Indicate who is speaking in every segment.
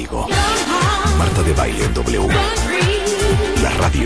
Speaker 1: algo. Marta de Baile en W. La radio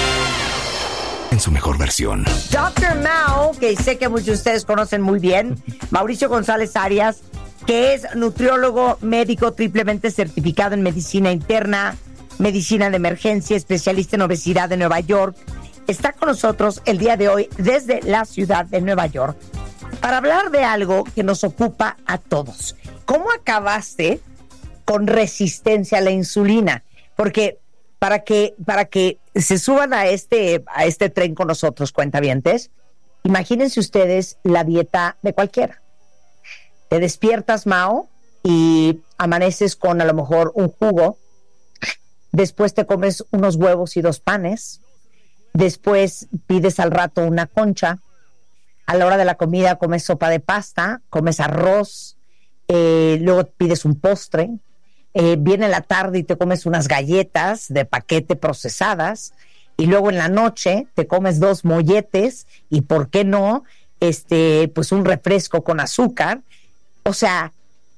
Speaker 1: en su mejor versión.
Speaker 2: Dr. Mao, que sé que muchos de ustedes conocen muy bien, Mauricio González Arias, que es nutriólogo médico triplemente certificado en medicina interna, medicina de emergencia, especialista en obesidad de Nueva York, está con nosotros el día de hoy desde la ciudad de Nueva York para hablar de algo que nos ocupa a todos. ¿Cómo acabaste con resistencia a la insulina? Porque para que se suban a este tren con nosotros, cuentavientes, imagínense ustedes la dieta de cualquiera. Te despiertas, Mao, y amaneces con a lo mejor un jugo, después te comes unos huevos y 2 panes, después pides al rato una concha, a la hora de la comida comes sopa de pasta, comes arroz, luego pides un postre, viene la tarde y te comes unas galletas de paquete procesadas, y luego en la noche te comes 2 molletes y, ¿por qué no?, pues un refresco con azúcar. O sea,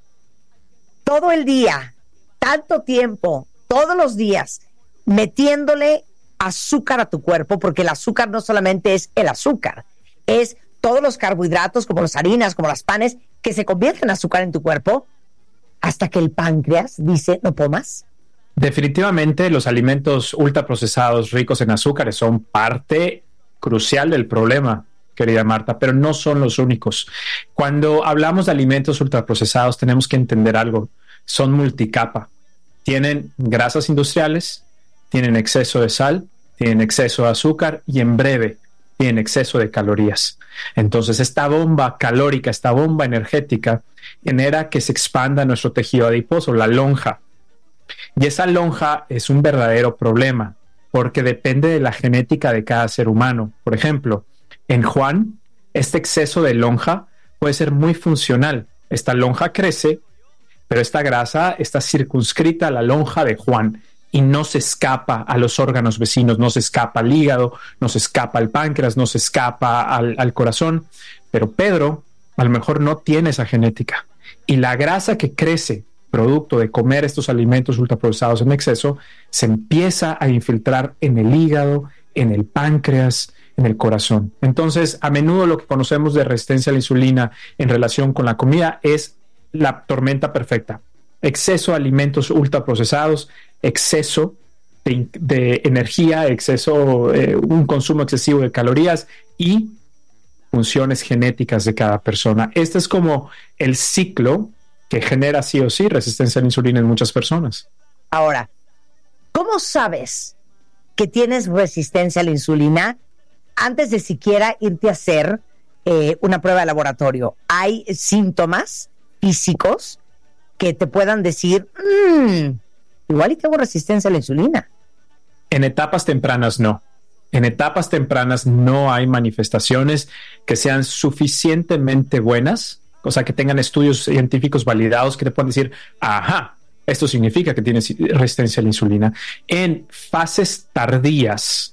Speaker 2: todo el día, tanto tiempo, todos los días, metiéndole azúcar a tu cuerpo, porque el azúcar no solamente es el azúcar, es todos los carbohidratos, como las harinas, como las panes, que se convierten en azúcar en tu cuerpo, hasta que el páncreas dice, no puedo más.
Speaker 3: Definitivamente los alimentos ultraprocesados ricos en azúcares son parte crucial del problema, querida Marta, pero no son los únicos. Cuando hablamos de alimentos ultraprocesados tenemos que entender algo. Son multicapa. Tienen grasas industriales, tienen exceso de sal, tienen exceso de azúcar y, en breve, tienen exceso de calorías. Entonces, esta bomba calórica, esta bomba energética, genera que se expanda nuestro tejido adiposo, la lonja. Y esa lonja es un verdadero problema, porque depende de la genética de cada ser humano. Por ejemplo, en Juan, este exceso de lonja puede ser muy funcional. Esta lonja crece, pero esta grasa está circunscrita a la lonja de Juan y no se escapa a los órganos vecinos, no se escapa al hígado, no se escapa al páncreas, no se escapa al corazón. Pero Pedro a lo mejor no tiene esa genética. Y la grasa que crece producto de comer estos alimentos ultraprocesados en exceso se empieza a infiltrar en el hígado, en el páncreas, en el corazón. Entonces, a menudo lo que conocemos de resistencia a la insulina en relación con la comida es la tormenta perfecta. Exceso de alimentos ultraprocesados, exceso de energía, un consumo excesivo de calorías y funciones genéticas de cada persona. Este es como el ciclo que genera sí o sí resistencia a la insulina en muchas personas.
Speaker 2: Ahora, ¿cómo sabes que tienes resistencia a la insulina antes de siquiera irte a hacer una prueba de laboratorio? ¿Hay síntomas físicos que te puedan decir, igual y tengo resistencia a la insulina?
Speaker 3: En etapas tempranas no. En etapas tempranas no hay manifestaciones que sean suficientemente buenas, o sea, que tengan estudios científicos validados que te puedan decir, ajá, esto significa que tienes resistencia a la insulina. En fases tardías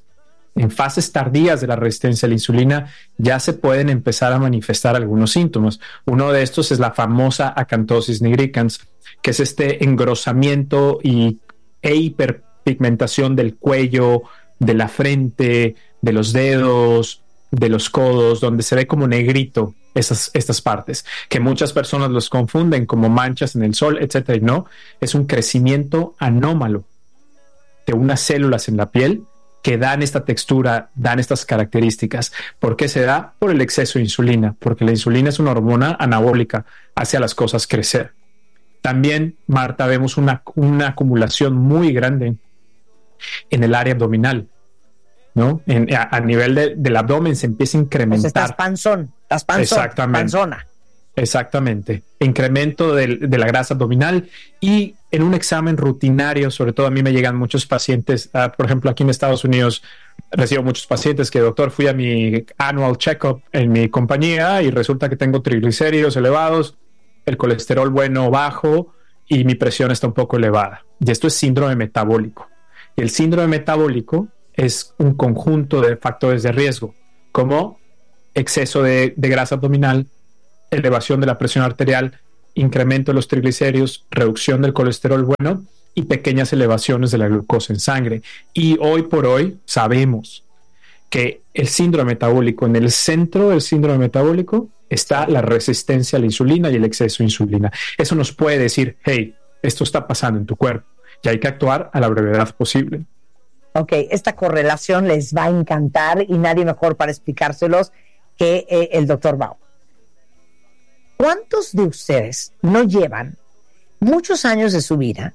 Speaker 3: de la resistencia a la insulina ya se pueden empezar a manifestar algunos síntomas. Uno de estos es la famosa acantosis nigricans, que es este engrosamiento e hiperpigmentación del cuello, de la frente, de los dedos, de los codos, donde se ve como negrito estas partes, que muchas personas los confunden como manchas en el sol, etcétera, y no, es un crecimiento anómalo de unas células en la piel que dan esta textura, dan estas características. ¿Por qué se da? Por el exceso de insulina, porque la insulina es una hormona anabólica, hace a las cosas crecer. También, Marta, vemos una acumulación muy grande en el área abdominal, ¿no? A nivel del abdomen se empieza a incrementar.
Speaker 2: Pues estás panzón.
Speaker 3: Exactamente.
Speaker 2: Panzona.
Speaker 3: Exactamente. Incremento de la grasa abdominal, y en un examen rutinario, sobre todo a mí me llegan muchos pacientes, por ejemplo, aquí en Estados Unidos recibo muchos pacientes que, doctor, fui a mi annual check-up en mi compañía y resulta que tengo triglicéridos elevados, el colesterol bueno bajo y mi presión está un poco elevada. Y esto es síndrome metabólico. Y el síndrome metabólico es un conjunto de factores de riesgo, como exceso de grasa abdominal, elevación de la presión arterial, incremento de los triglicéridos, reducción del colesterol bueno y pequeñas elevaciones de la glucosa en sangre. Y hoy por hoy sabemos que el síndrome metabólico, en el centro del síndrome metabólico está la resistencia a la insulina y el exceso de insulina. Eso nos puede decir, hey, esto está pasando en tu cuerpo y hay que actuar a la brevedad posible.
Speaker 2: Ok, esta correlación les va a encantar y nadie mejor para explicárselos que el doctor Bao. ¿Cuántos de ustedes no llevan muchos años de su vida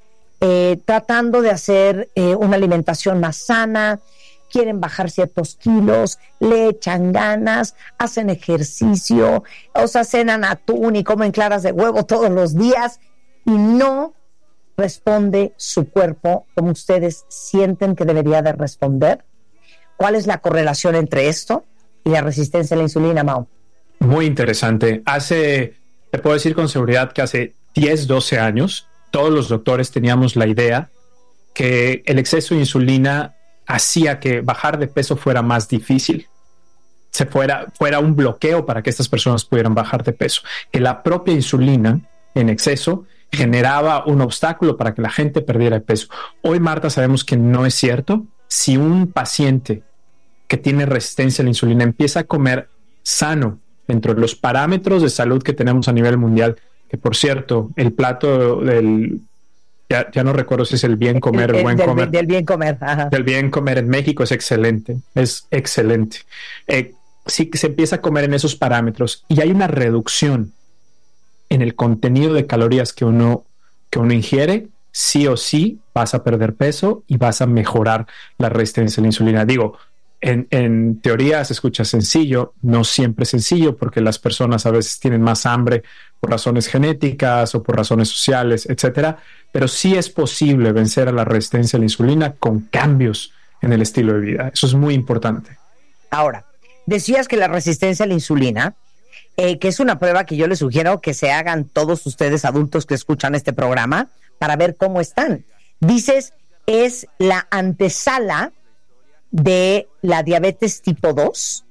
Speaker 2: tratando de hacer una alimentación más sana, quieren bajar ciertos kilos, le echan ganas, hacen ejercicio, o sea, cenan atún y comen claras de huevo todos los días y no responde su cuerpo como ustedes sienten que debería de responder? ¿Cuál es la correlación entre esto y la resistencia a la insulina, Mau?
Speaker 3: Muy interesante. Te puedo decir con seguridad que hace 10, 12 años, todos los doctores teníamos la idea que el exceso de insulina hacía que bajar de peso fuera más difícil, fuera un bloqueo para que estas personas pudieran bajar de peso, que la propia insulina en exceso generaba un obstáculo para que la gente perdiera peso. Hoy, Marta, sabemos que no es cierto. Si un paciente que tiene resistencia a la insulina empieza a comer sano dentro de los parámetros de salud que tenemos a nivel mundial, que por cierto, el plato del... Ya no recuerdo si es el bien comer o buen comer.
Speaker 2: Del bien comer. Ajá.
Speaker 3: Del bien comer en México es excelente. Es excelente. Sí que se empieza a comer en esos parámetros y hay una reducción en el contenido de calorías que uno ingiere, sí o sí vas a perder peso y vas a mejorar la resistencia a la insulina. Digo, en teoría se escucha sencillo, no siempre es sencillo porque las personas a veces tienen más hambre por razones genéticas o por razones sociales, etcétera, pero sí es posible vencer a la resistencia a la insulina con cambios en el estilo de vida. Eso es muy importante.
Speaker 2: Ahora, decías que la resistencia a la insulina, que es una prueba que yo les sugiero que se hagan todos ustedes adultos que escuchan este programa para ver cómo están. Dices, es la antesala de la diabetes tipo 2.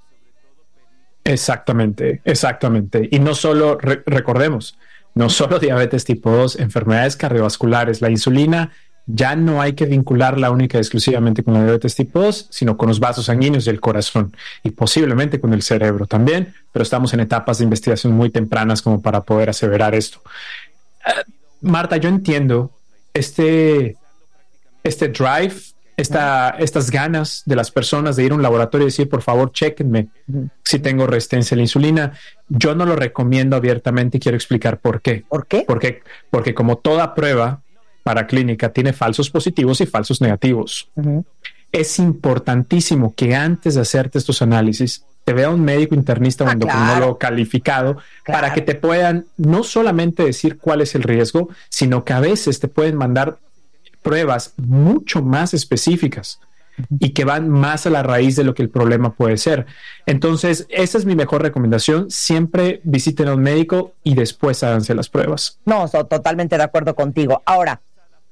Speaker 3: Exactamente. Y no solo, recordemos, no solo diabetes tipo 2, enfermedades cardiovasculares. La insulina ya no hay que vincularla única y exclusivamente con la diabetes tipo 2, sino con los vasos sanguíneos y el corazón y posiblemente con el cerebro también, pero estamos en etapas de investigación muy tempranas como para poder aseverar esto. Marta, yo entiendo este drive, estas ganas de las personas de ir a un laboratorio y decir, por favor, chéquenme si tengo resistencia a la insulina. Yo no lo recomiendo abiertamente y quiero explicar por qué.
Speaker 2: ¿Por qué?
Speaker 3: Porque como toda prueba para clínica tiene falsos positivos y falsos negativos. Es importantísimo que antes de hacerte estos análisis te vea un médico internista o endocrinólogo calificado para que te puedan no solamente decir cuál es el riesgo, sino que a veces te pueden mandar pruebas mucho más específicas y que van más a la raíz de lo que el problema puede ser. Entonces, esa es mi mejor recomendación. Siempre visiten a un médico y después háganse las pruebas.
Speaker 2: No, estoy totalmente de acuerdo contigo. Ahora,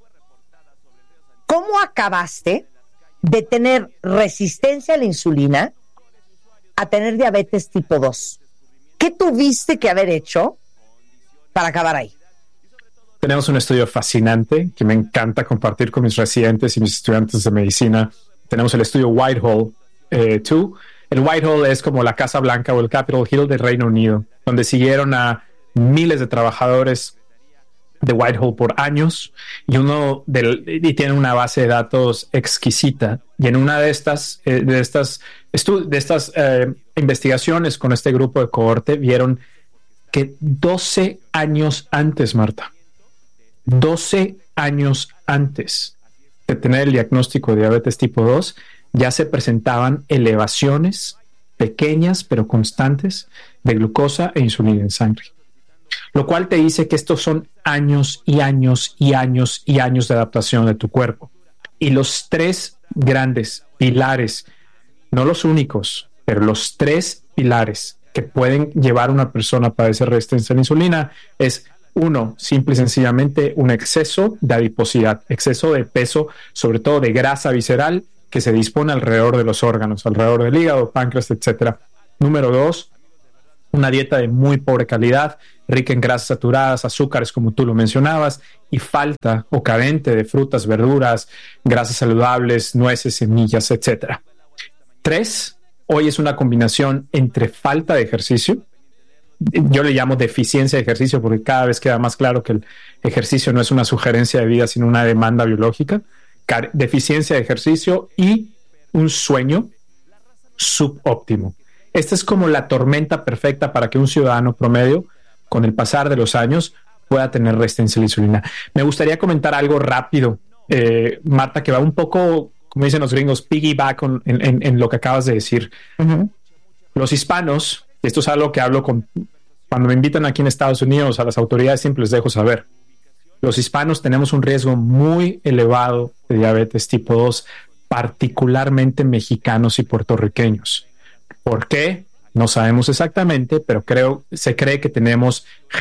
Speaker 2: ¿cómo acabaste de tener resistencia a la insulina a tener diabetes tipo 2? ¿Qué tuviste que haber hecho para acabar ahí?
Speaker 3: Tenemos un estudio fascinante que me encanta compartir con mis residentes y mis estudiantes de medicina. Tenemos el estudio Whitehall 2. El Whitehall es como la Casa Blanca o el Capitol Hill del Reino Unido, donde siguieron a miles de trabajadores de Whitehall por años y tiene una base de datos exquisita. Y en una de estas investigaciones con este grupo de cohorte vieron que 12 años antes, Marta, 12 años antes de tener el diagnóstico de diabetes tipo 2, ya se presentaban elevaciones pequeñas pero constantes de glucosa e insulina en sangre. Lo cual te dice que estos son años y años y años y años de adaptación de tu cuerpo. Y los tres grandes pilares, no los únicos, pero los tres pilares que pueden llevar a una persona a padecer resistencia a la insulina es: uno, simple y sencillamente un exceso de adiposidad, exceso de peso, sobre todo de grasa visceral que se dispone alrededor de los órganos, alrededor del hígado, páncreas, etcétera. Número dos, una dieta de muy pobre calidad, rica en grasas saturadas, azúcares, como tú lo mencionabas, y falta o carente de frutas, verduras, grasas saludables, nueces, semillas, etc. 3, hoy es una combinación entre falta de ejercicio. Yo le llamo deficiencia de ejercicio porque cada vez queda más claro que el ejercicio no es una sugerencia de vida, sino una demanda biológica. Deficiencia de ejercicio y un sueño subóptimo. Esta es como la tormenta perfecta para que un ciudadano promedio, con el pasar de los años, pueda tener resistencia a la insulina. Me gustaría comentar algo rápido, Marta, que va un poco, como dicen los gringos, piggyback en lo que acabas de decir. Uh-huh. Los hispanos, y esto es algo que hablo cuando me invitan aquí en Estados Unidos a las autoridades, siempre les dejo saber. Los hispanos tenemos un riesgo muy elevado de diabetes tipo 2, particularmente mexicanos y puertorriqueños. ¿Por qué? No sabemos exactamente, pero se cree que tenemos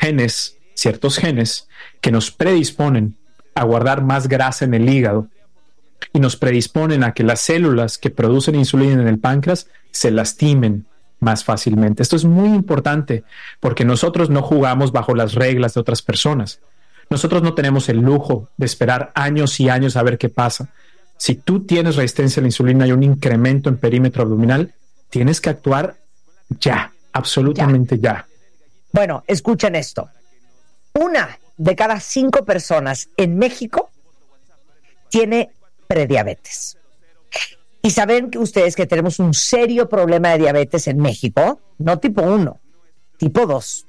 Speaker 3: ciertos genes que nos predisponen a guardar más grasa en el hígado y nos predisponen a que las células que producen insulina en el páncreas se lastimen más fácilmente. Esto es muy importante porque nosotros no jugamos bajo las reglas de otras personas. Nosotros no tenemos el lujo de esperar años y años a ver qué pasa. Si tú tienes resistencia a la insulina y un incremento en perímetro abdominal, tienes que actuar ya, absolutamente ya.
Speaker 2: Bueno, escuchen esto. 1 de cada 5 personas en México tiene prediabetes. Y saben que ustedes que tenemos un serio problema de diabetes en México, no tipo 1, tipo 2.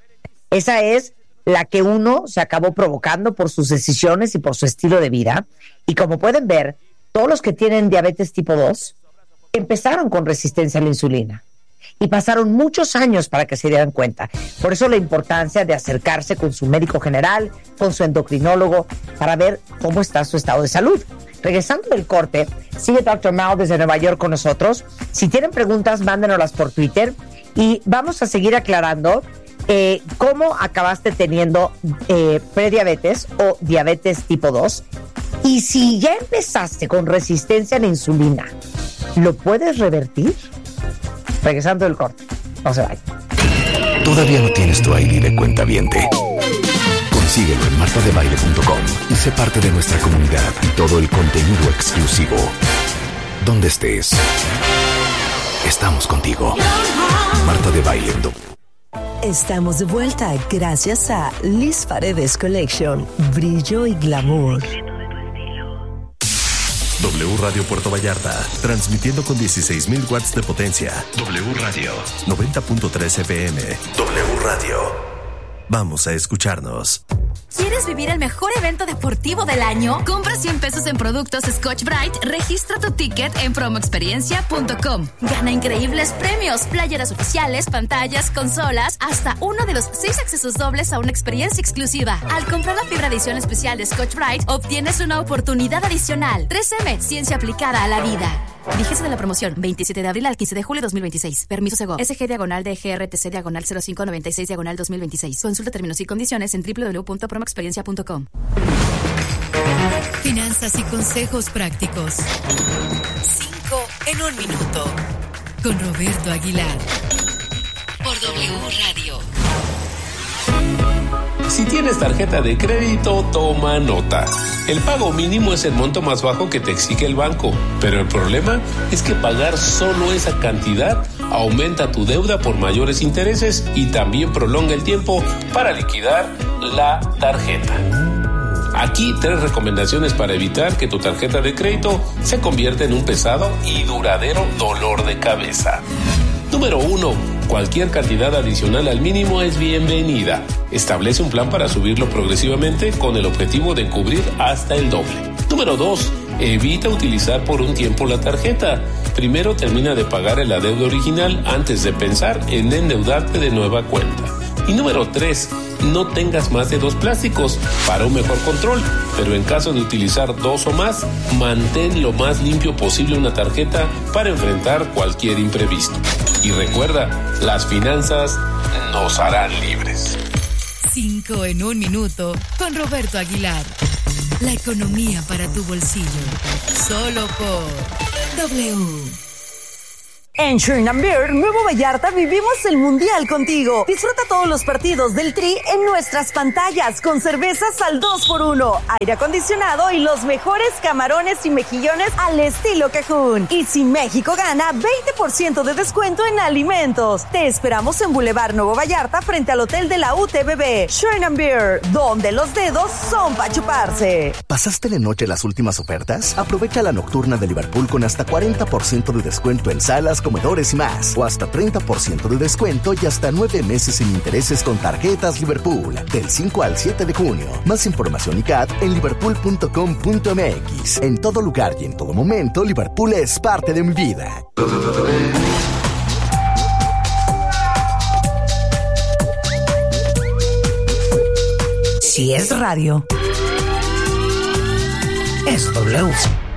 Speaker 2: Esa es la que uno se acabó provocando por sus decisiones y por su estilo de vida. Y como pueden ver, todos los que tienen diabetes tipo 2 empezaron con resistencia a la insulina y pasaron muchos años para que se dieran cuenta. Por eso la importancia de acercarse con su médico general, con su endocrinólogo, para ver cómo está su estado de salud. Regresando del corte, sigue Dr. Mao desde Nueva York con nosotros. Si tienen preguntas, mándenoslas por Twitter y vamos a seguir aclarando cómo acabaste teniendo prediabetes o diabetes tipo 2. Y si ya empezaste con resistencia a la insulina, ¿lo puedes revertir? Regresando del corte. No se vayan.
Speaker 1: ¿Todavía no tienes tu ID de cuentaviente? Consíguelo en martadebaile.com y sé parte de nuestra comunidad. Todo el contenido exclusivo. Donde estés, estamos contigo. Marta de Baile.
Speaker 4: Estamos de vuelta gracias a Liz Paredes Collection. Brillo y glamour.
Speaker 5: W Radio Puerto Vallarta, transmitiendo con 16,000 watts de potencia. W Radio 90.3 FM. W Radio. Vamos a escucharnos.
Speaker 6: ¿Quieres vivir el mejor evento deportivo del año? Compra 100 pesos en productos Scotch-Brite, registra tu ticket en promoexperiencia.com. Gana increíbles premios, playeras oficiales, pantallas, consolas, hasta uno de los 6 accesos dobles a una experiencia exclusiva. Al comprar la fibra edición especial de Scotch-Brite, obtienes una oportunidad adicional. 3M, ciencia aplicada a la vida. Vigencia de la promoción, 27 de abril al 15 de julio de 2026. Permiso Segov. SG/DGRTC/0596/2026. Consulta términos y condiciones en www.promoexperiencia.com.
Speaker 7: Finanzas y consejos prácticos. 5 en 1 minuto. Con Roberto Aguilar. Por W Radio.
Speaker 8: Si tienes tarjeta de crédito, toma nota. El pago mínimo es el monto más bajo que te exige el banco, pero el problema es que pagar solo esa cantidad aumenta tu deuda por mayores intereses y también prolonga el tiempo para liquidar la tarjeta. Aquí 3 recomendaciones para evitar que tu tarjeta de crédito se convierta en un pesado y duradero dolor de cabeza. Número 1. Cualquier cantidad adicional al mínimo es bienvenida. Establece un plan para subirlo progresivamente con el objetivo de cubrir hasta el doble. Número 2. Evita utilizar por un tiempo la tarjeta. Primero termina de pagar el adeudo original antes de pensar en endeudarte de nueva cuenta. Y número 3. No tengas más de 2 plásticos para un mejor control, pero en caso de utilizar 2 o más, mantén lo más limpio posible una tarjeta para enfrentar cualquier imprevisto. Y recuerda, las finanzas nos harán libres.
Speaker 7: 5 en 1 minuto con Roberto Aguilar. La economía para tu bolsillo. Solo por W.
Speaker 4: En Sherman Beer, Nuevo Vallarta, vivimos el Mundial contigo. Disfruta todos los partidos del Tri en nuestras pantallas con cervezas al 2x1, aire acondicionado y los mejores camarones y mejillones al estilo Cajún. Y si México gana, 20% de descuento en alimentos. Te esperamos en Boulevard Nuevo Vallarta frente al Hotel de la UTBB. Sherman Beer, donde los dedos son para chuparse.
Speaker 9: ¿Pasaste de noche las últimas ofertas? Aprovecha la nocturna de Liverpool con hasta 40% de descuento en salas, comedores y más. O hasta 30% de descuento y hasta 9 meses sin intereses con tarjetas Liverpool. Del 5 al 7 de junio. Más información y CAT en liverpool.com.mx. En todo lugar y en todo momento, Liverpool es parte de mi vida.
Speaker 2: Si es radio, es W.